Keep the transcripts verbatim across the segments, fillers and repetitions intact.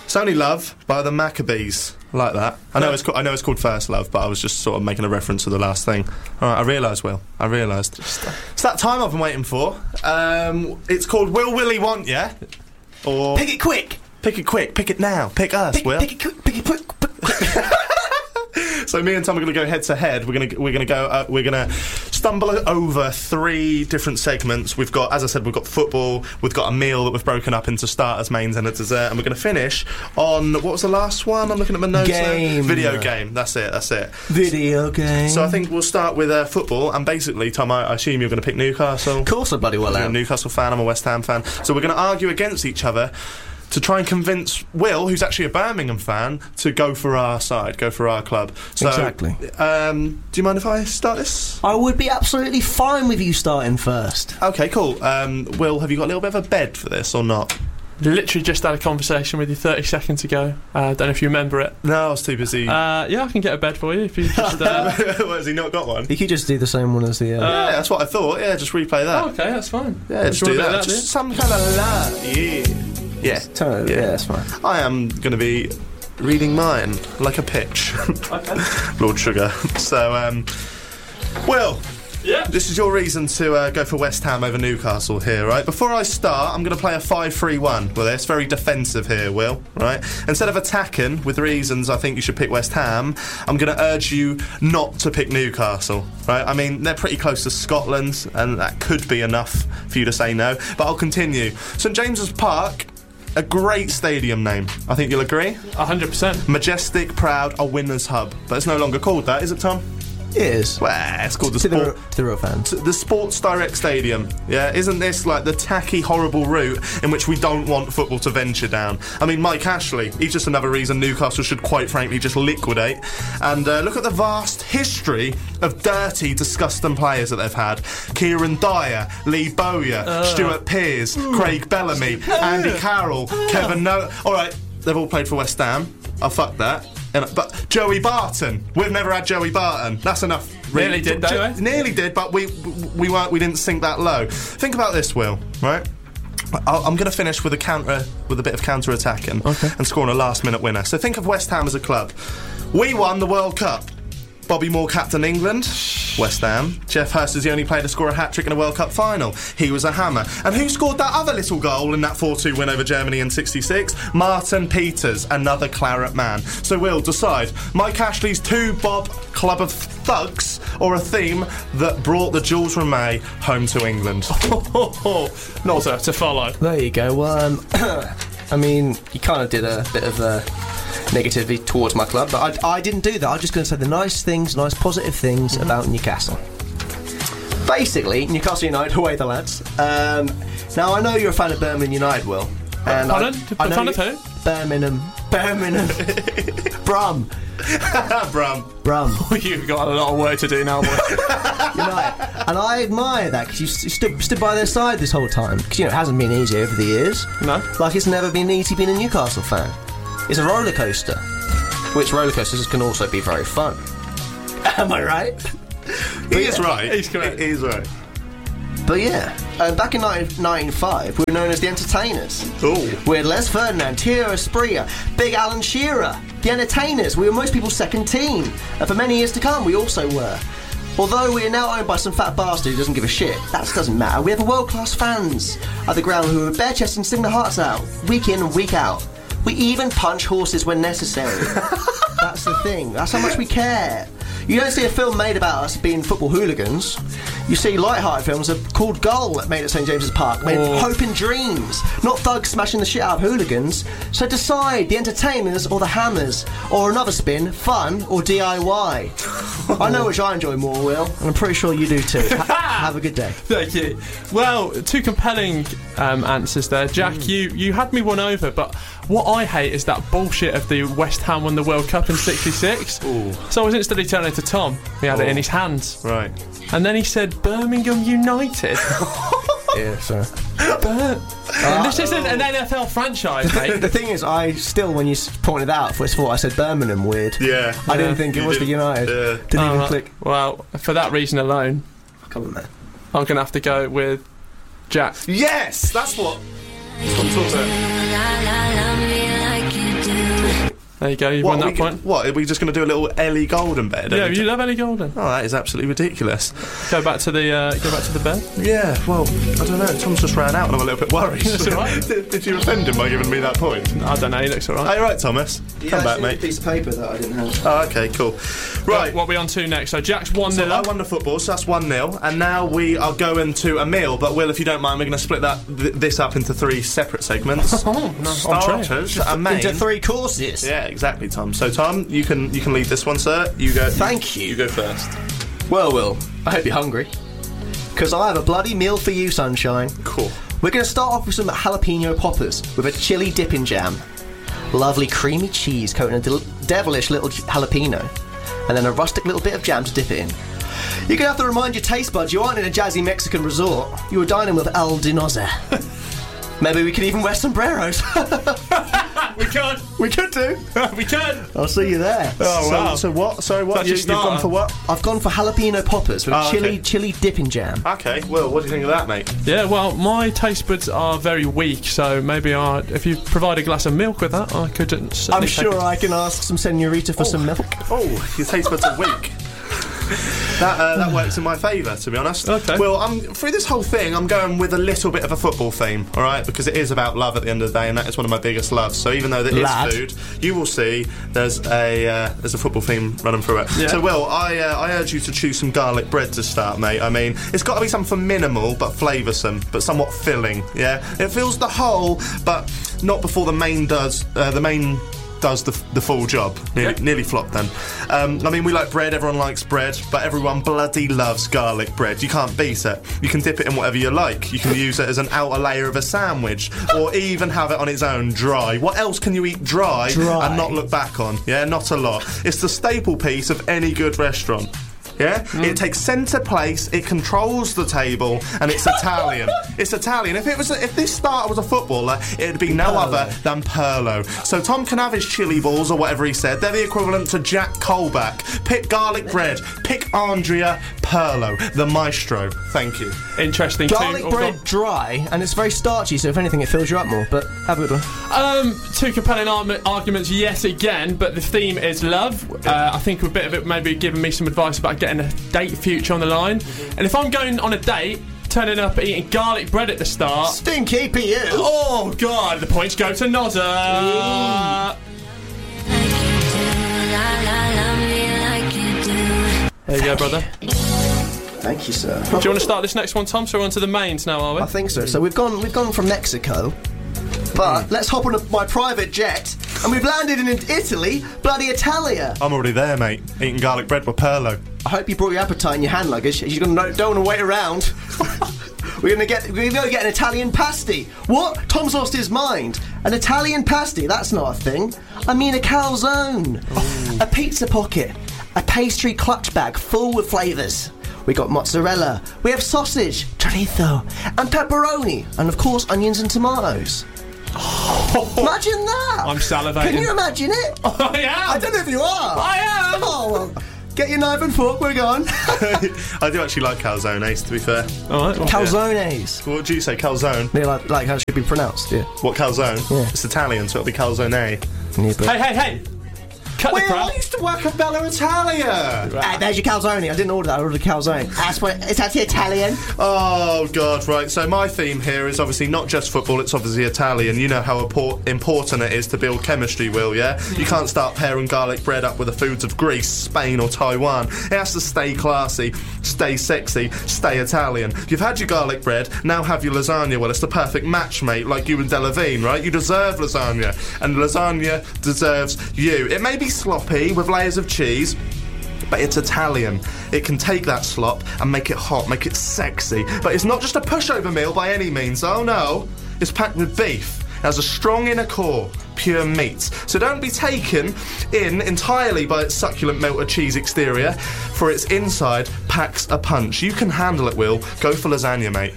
It's Only Love by the Maccabees. I like that. I know it's called, I know it's called First Love, but I was just sort of making a reference to the last thing. All right, I realised, Will. I realised. It's that time I've been waiting for. Um, it's called Will Willie Want Ya? Or Pick it quick. Pick it quick. Pick it now. Pick us, Pick, Will. pick it quick. Pick it quick. So me and Tom are going to go head to head. We're going to we're going to go uh, we're going to stumble over three different segments. We've got, as I said, we've got football. We've got a meal that we've broken up into starters, mains, and a dessert. And we're going to finish on, what was the last one? I'm looking at my notes. Game. Now. Video game. That's it. That's it. Video game. So I think we'll start with uh, football. And basically, Tom, I, I assume you're going to pick Newcastle. Of course, I bloody well You're am. a Newcastle fan. I'm a West Ham fan. So we're going to argue against each other to try and convince Will, who's actually a Birmingham fan, to go for our side, go for our club. So, Exactly. Um, do you mind if I start this? I would be absolutely fine with you starting first. Okay, cool. Um, Will, have you got a little bit of a bed for this or not? Literally just had a conversation with you thirty seconds ago. I uh, don't know if you remember it. No, I was too busy. Uh, yeah, I can get a bed for you if you just... Uh... What, has he not got one? You could just do the same one as the... Uh, Uh, yeah, that's what I thought. Yeah, just replay that. Oh, okay, that's fine. Yeah, just do that. Just some kind of love. Yeah. Yeah. turn it- Yeah. yeah, that's fine. I am going to be reading mine like a pitch. Okay. Lord Sugar. So, um, Will, Yeah. this is your reason to uh, go for West Ham over Newcastle here, right? Before I start, I'm going to play a five three one with this. Very defensive here, Will, right? Instead of attacking with reasons I think you should pick West Ham, I'm going to urge you not to pick Newcastle, right? I mean, they're pretty close to Scotland, and that could be enough for you to say no. But I'll continue. St James's Park, a great stadium name. I think you'll agree. one hundred percent. Majestic, proud, a winner's hub. But it's no longer called that, is it, Tom? It is. Well, it's called the To the, Sport... real- to the real fans. The Sports Direct Stadium, yeah? Isn't this like the tacky, horrible route in which we don't want football to venture down? I mean, Mike Ashley, he's just another reason Newcastle should quite frankly just liquidate. And uh, look at the vast history of dirty, disgusting players that they've had. Kieran Dyer, Lee Bowyer, Uh. Stuart Pearce, Craig Bellamy, Andy Carroll, Kevin No... Alright, they've all played for West Ham. Oh, fuck that. And, but Joey Barton, we've never had Joey Barton. That's enough. Really. Nearly did, though, Jo- eh? Nearly did, but we we weren't. We didn't sink that low. Think about this, Will. Right? I'll, I'm going to finish with a counter, with a bit of counter attacking, Okay. and scoring a last minute winner. So think of West Ham as a club. We won the World Cup. Bobby Moore captain England, West Ham. Jeff Hurst is the only player to score a hat-trick in a World Cup final. He was a hammer. And who scored that other little goal in that four two win over Germany in sixty-six? Martin Peters, another claret man. So we'll decide, Mike Ashley's two-bob club of thugs, or a theme that brought the Jules Rimet home to England? Not to, to follow. There you go. Well, um, I mean, you kind of did a bit of uh, negativity towards my club, but I, I didn't do that. I'm just going to say the nice things, nice positive things Mm-hmm. about Newcastle. Basically, Newcastle United, away the lads. Um, now, I know you're a fan of Birmingham United, Will. And Pardon? I, I A know fan of you- who? Birmingham. Birmingham. Brum. Brum. Brum. You've got a lot of work to do now, boy. United. And I admire that because you, s- you stood, stood by their side this whole time. Because, you know, it hasn't been easy over the years. No. Like, it's never been easy being a Newcastle fan. It's a roller coaster, which roller coasters can also be very fun. Am I right? He is right. He's correct. He is right. But yeah, uh, back in nineteen ninety-five, we were known as the Entertainers. Ooh. We had Les Ferdinand, Thierry Espria, Big Alan Shearer, the Entertainers. We were most people's second team, and for many years to come, we also were. Although we are now owned by some fat bastard who doesn't give a shit, that doesn't matter. We have world-class fans at the ground who are bare-chested and sing their hearts out, week in and week out. We even punch horses when necessary. That's the thing. That's how much we care. You don't see a film made about us being football hooligans. You see light-hearted films that are called Goal, made at St James's Park, made Oh. of hope and dreams, not thugs smashing the shit out of hooligans. So decide, the Entertainers or the Hammers, or another spin, fun or D I Y. I know which I enjoy more, Will, and I'm pretty sure you do too. Ha- have a good day. Thank you. Well, two compelling um, answers there. Jack, Mm. you, you had me won over, but what I hate is that bullshit of the West Ham won the World Cup in sixty-six. Ooh. So I was instantly turning to Tom. He had it Oh. in his hands. Right. And then he said Birmingham United. Yeah, sorry. Bir- And this isn't an N F L franchise, mate. The thing is, I still, when you s- pointed that out, first thought I said Birmingham weird. Yeah. I didn't Yeah. think it You was the didn't- United. yeah. Didn't Oh, even right. click. Well, for that reason alone, Come on, man. I'm going to have to go with Jack. Yes, that's what. That's what I'm talking about. La la, love me like you There you go, you What, won are that we, point. What, are we just going to do a little Ellie Golden bed? Yeah, every you ti- love Ellie Golden. Oh, that is absolutely ridiculous. Go back to the uh, go back to the bed. Yeah, well, I don't know. Tom's just ran out and I'm a little bit worried. That's all right. did, did you offend him by giving me that point? I don't know, he looks alright. Are you right, Thomas? Come back, mate. A piece of paper that I didn't have. Oh, okay, cool. Right. What are we on to next? So Jack's one So nil I up. won the football, so that's one nil, and now we are going to a meal. But Will, if you don't mind, we're going to split that th- this up into three separate segments. Oh, no, Starters, a main. Into three courses. Yeah, exactly, Tom. So Tom, you can you can lead this one, sir. You go. Thank you. You go first. Well, Will, I hope you're hungry. Because I have a bloody meal for you, sunshine. Cool. We're going to start off with some jalapeno poppers with a chili dipping jam. Lovely creamy cheese coating a del- devilish little j- jalapeno. And then a rustic little bit of jam to dip it in. You're going to have to remind your taste buds you aren't in a jazzy Mexican resort. You were dining with El Dinoza. Maybe we could even wear sombreros. We could. We could do. We could. I'll see you there. Oh, so, wow. so what? Sorry, what? That's You, your you've gone starter. for what? I've gone for jalapeno poppers with Oh, okay. chili chili dipping jam. Okay. Will, what do you think of that, mate? Yeah, well, my taste buds are very weak, so maybe I, if you provide a glass of milk with that, I could. I'm certainly take sure it. I can ask some senorita for some milk. Oh, your taste buds are weak. That uh, that works in my favour, to be honest. Okay. Well, I'm through this whole thing. I'm going with a little bit of a football theme, all right, because it is about love at the end of the day, and that is one of my biggest loves. So even though there Lad. is food, you will see there's a uh, there's a football theme running through it. Yeah. So, Will, I uh, I urge you to choose some garlic bread to start, mate. I mean, it's got to be something minimal but flavoursome, but somewhat filling. Yeah, it fills the hole, but not before the main does uh, the main. does the, the full job. Nearly, Yeah. nearly flopped then. Um, I mean, we like bread, everyone likes bread, but everyone bloody loves garlic bread. You can't beat it. You can dip it in whatever you like. You can use it as an outer layer of a sandwich, or even have it on its own dry. What else can you eat dry, Dry. and not look back on? Yeah, not a lot. It's the staple piece of any good restaurant. Yeah? It takes centre place, it controls the table, and it's Italian. It's Italian. If it was, a, if this starter was a footballer, it'd be no Pirlo. other than Pirlo. So Tom can have his chili balls or whatever he said. They're the equivalent to Jack Colback. Pick garlic bread. Pick Andrea Pirlo, the maestro. Thank you. Interesting. Garlic two, oh, bread God. dry, and it's very starchy, so if anything, it fills you up more. But have a good one. Um, two compelling arm- arguments yet again, but the theme is love. Uh, I think a bit of it maybe giving me some advice about getting a date future on the line. And if I'm going on a date, turning up eating garlic bread at the start. Stinky P U. Oh God, the points go to Nozza. There you go, brother. Thank you, sir. Do you want to start this next one, Tom? So we're on to the mains now, are we? I think so. So we've gone we've gone from Mexico, but let's hop on a, my private jet, and we've landed in Italy, bloody Italia. I'm already there, mate. Eating garlic bread with Pirlo. I hope you brought your appetite in your hand luggage. You're gonna no, don't want to wait around. We're gonna get we're gonna get an Italian pasty. What? Tom's lost his mind. An Italian pasty? That's not a thing. I mean a calzone, a pizza pocket, a pastry clutch bag full with flavours. We got mozzarella, we have sausage, chorizo, and pepperoni, and of course onions and tomatoes. Imagine that! I'm salivating. Can you imagine it? I am. I don't know if you are. I am. Oh well, get your knife and fork. We're going. I do actually like calzones, to be fair. All right. Well, Calzones. What do you say, calzone? Yeah, like, like how it should be pronounced. Yeah. What, calzone? Yeah. It's Italian, so it'll be calzone. Yeah, but- Hey, hey, hey! Cut the Well, crap. I used to work at Bella Italia. Ah, there's your calzone. I didn't order that. I ordered a calzone. That's what. Is that Italian? Oh, God, right. So my theme here is obviously not just football, it's obviously Italian. You know how impor- important it is to build chemistry, Will, yeah? You can't start pairing garlic bread up with the foods of Greece, Spain or Taiwan. It has to stay classy, stay sexy, stay Italian. You've had your garlic bread, now have your lasagna. Well, it's the perfect match, mate, like you and Delavine, right? You deserve lasagna, and lasagna deserves you. It may be sloppy with layers of cheese, but it's Italian. It can take that slop and make it hot, make it sexy. But it's not just a pushover meal by any means. Oh no, it's packed with beef. It has a strong inner core, pure meat. So don't be taken in entirely by its succulent melted cheese exterior, for its inside packs a punch. You can handle it, Will. Go for lasagna, mate.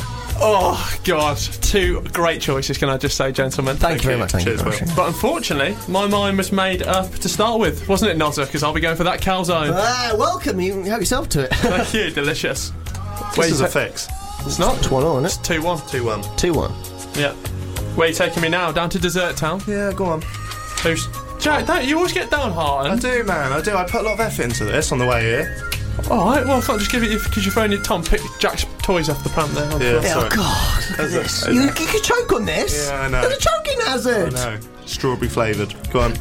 Oh God, two great choices. Can I just say, gentlemen? Thank you very much. Thank Cheers, you very Will. much. But unfortunately, my mind was made up to start with, wasn't it, Nozza? Because I'll be going for that calzone. Ah, welcome. You help yourself to it. Thank you, delicious. This is a ta- fix. It's not. It's one on, It's isn't two one. two one. it? Two one. Yeah. Where are you taking me now? Down to Dessert Town? Yeah, go on. Who's Jack, don't you always get I downhearted? do, man. I do. I put a lot of effort into this on the way here. Alright, well, I can't just give it you because you're throwing your Tom pick Jack's toys off the pram there. Yeah, Oh sorry. God! Look at this. You, you could choke on this. Yeah, I know. There's a choking hazard. No, strawberry flavoured. Go on.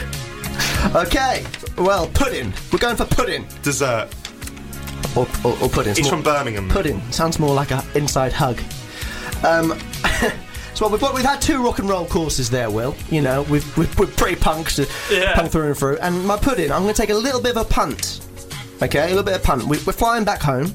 Okay. Well, pudding. We're going for pudding. Dessert. Or, or, or pudding. He's More- from Birmingham. Pudding sounds more like a inside hug. Um, so we've we've had two rock and roll courses there, Will. You know, we've we've we're pretty punks, uh, Yeah. punk through and through. And my pudding, I'm going to take a little bit of a punt. Okay, a little bit of punt. We, we're flying back home.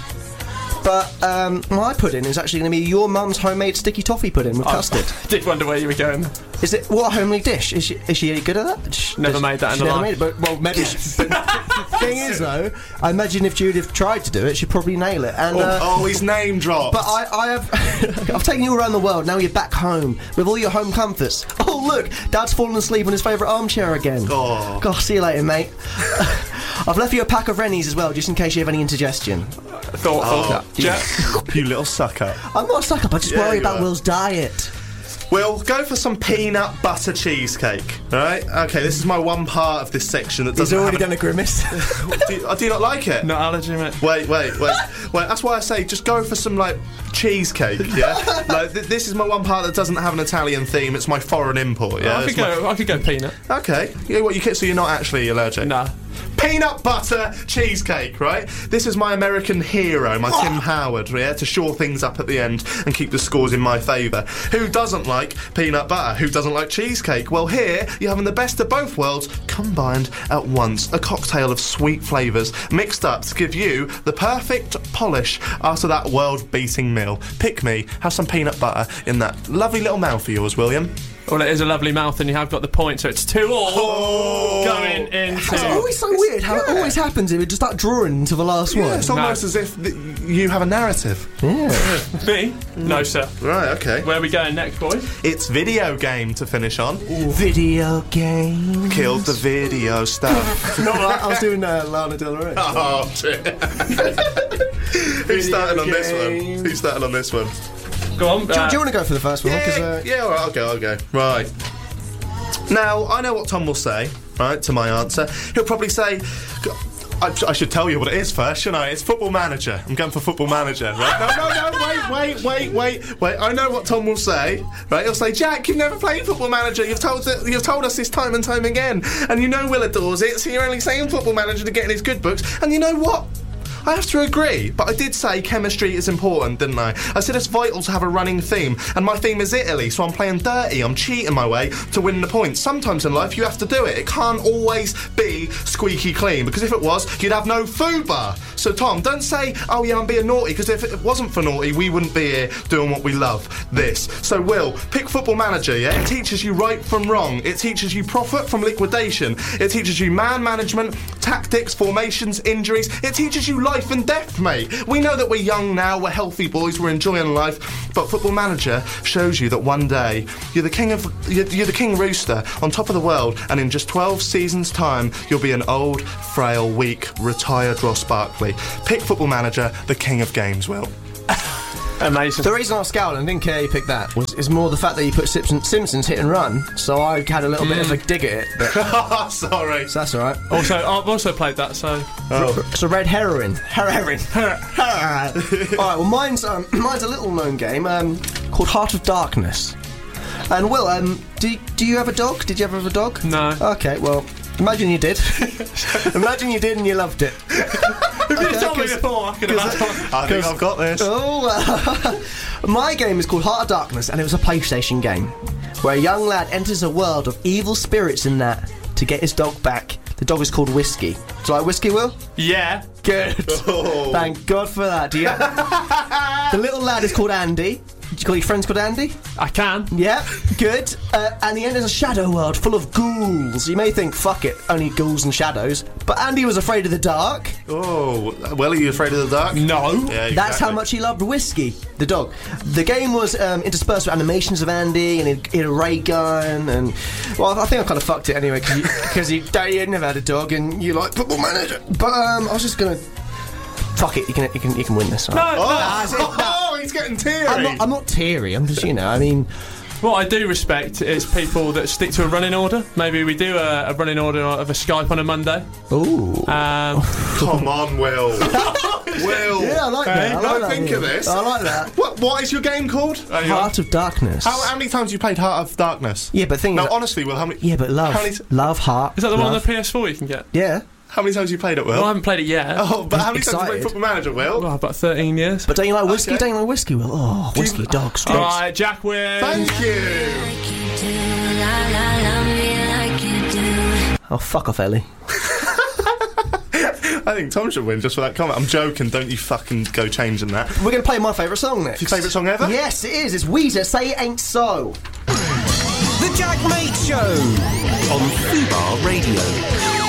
But um, my pudding is actually going to be your mum's homemade sticky toffee pudding with custard. I did wonder where you were going. Is it what a homely dish? Is she is she good at that? Sh- Never does- made that in she her never life. made it, but well, maybe. She, but the thing is, though, I imagine if Judith tried to do it, she'd probably nail it. And uh, Oh, his name dropped. but I, I have, I've taken you around the world. Now you're back home with all your home comforts. Oh look, Dad's fallen asleep on his favourite armchair again. Oh. God, see you later, mate. I've left you a pack of Rennies as well, just in case you have any indigestion. Thoughtful. Oh, Jack. you little sucker. I'm not a sucker, I just Yeah, worry you about are. Will's diet. We'll go for some peanut butter cheesecake. Alright? Okay, this is my one part of this section that He's doesn't already have done a grimace. a- do, you, do you not like it? Not allergy, mate. Wait, wait, wait. Wait, that's why I say just go for some, like, cheesecake, yeah? Like, th- this is my one part that doesn't have an Italian theme. It's my foreign import, yeah? I could It's my- go. I could go peanut. Okay. Yeah, what, you can, so you're not actually allergic? Nah. Peanut butter cheesecake, right? This is my American hero, my Tim Howard, yeah, to shore things up at the end and keep the scores in my favour. Who doesn't like peanut butter? Who doesn't like cheesecake? Well, here you're having the best of both worlds combined at once. A cocktail of sweet flavours mixed up to give you the perfect polish after that world-beating meal. Pick me, have some peanut butter in that lovely little mouth of yours, William. Well, it is a lovely mouth, and you have got the point, so it's two all Oh. going into. It's always so weird how it Yeah. always happens if we just start drawing until the last Yeah, one. it's almost as if th- you have a narrative. Yeah. Me? No, sir. Right, okay. Where are we going next, boys? It's video game to finish on. Video game. Killed the video stuff. No, I, I was doing uh, Lana Del Rey. Oh, shit. Who's starting on this games. one? Who's starting on this one? Go on. Do, uh, do you want to go for the first one? 'Cause, Yeah, uh, yeah, all right, I'll go, I'll go. Right. Now, I know what Tom will say, right, to my answer. He'll probably say... I, I should tell you what it is first, shouldn't I? It's Football Manager. I'm going for Football Manager, right? No, no, no, wait, wait, wait, wait, wait. I know what Tom will say, right? He'll say, Jack, you've never played Football Manager. You've told you've told us this time and time again. And you know Will adores it, so you're only saying Football Manager to get in his good books. And you know what? I have to agree, but I did say chemistry is important, didn't I? I said it's vital to have a running theme, and my theme is Italy, so I'm playing dirty, I'm cheating my way to win the points. Sometimes in life you have to do it. It can't always be squeaky clean, because if it was, you'd have no food bar. So Tom, don't say, oh yeah, I'm being naughty, because if it wasn't for naughty, we wouldn't be here doing what we love, this. So Will, pick Football Manager, yeah? It teaches you right from wrong. It teaches you profit from liquidation. It teaches you man management, tactics, formations, injuries. It teaches you life and death, mate. We know that we're young now, we're healthy boys, we're enjoying life, but Football Manager shows you that one day you're the king of you're, you're the king rooster on top of the world, and in just twelve seasons' time you'll be an old, frail, weak, retired Ross Barkley. Pick Football Manager, the king of games, Will. Amazing. The reason I was scowling and didn't care you picked that was is more the fact that you put Simpson, Simpsons hit and run, so I had a little bit of a dig at it. But, Sorry. so that's all right. Also, I've also played that, so. It's a red heroin. Heroin. all right. Well, mine's um, mine's a little known game um, called Heart of Darkness. And Will, um, do do you have a dog? Did you ever have a dog? No. Okay. Well, imagine you did. Imagine you did and you loved it. If you told me 'cause- before, I could have. I think I've got this. Oh, uh, my game is called Heart of Darkness, and it was a PlayStation game where a young lad enters a world of evil spirits in that to get his dog back. The dog is called Whiskey. Do you like Whiskey, Will? Yeah. Good. Oh. Thank God for that. Do you? The little lad is called Andy. Do you call your friends called Andy? I can. Yeah, good. Uh, and the end is a shadow world full of ghouls. You may think, fuck it, only ghouls and shadows. But Andy was afraid of the dark. Oh, well, are you afraid of the dark? No. Yeah, That's exactly. how much he loved Whiskey, the dog. The game was um, interspersed with animations of Andy, and he had a ray gun, and well, I think I kind of fucked it anyway because you, you, you never had a dog, and you like Football Manager. But um, I was just gonna fuck it. You can you can you can win this. No, Right? no. Oh, oh, he's getting teary. I'm not, I'm not teary. I'm just you know. I mean, What I do respect is people that stick to a running order. Maybe we do a, a running order of a Skype on a Monday. Ooh. Um, Come on, Will. Will. Yeah, I like that. I like Don't that, think Will. of this. I like that. What, what is your game called? Heart of Darkness. How, how many times have you played Heart of Darkness? Yeah, but thing No, is- honestly, Will, how many... Yeah, but love. How many, Love, heart. is that the one on love. the P S four you can get? Yeah. how many times have you played it, Will? Well, I haven't played it yet. Oh, but how many times have you Excited. played Football Manager, Will? Well, about thirteen years. But don't you like whiskey? Okay. Don't you like whiskey, Will? Oh, Do you- whiskey dog streets. Alright, Jack wins. Thank you. Oh, fuck off, Ellie. I think Tom should win just for that comment. I'm joking. Don't you fucking go changing that. We're going to play my favourite song next. Your favourite song ever? Yes, it is. It's Weezer, Say It Ain't So. The Jack Mate Show on Fubar Radio.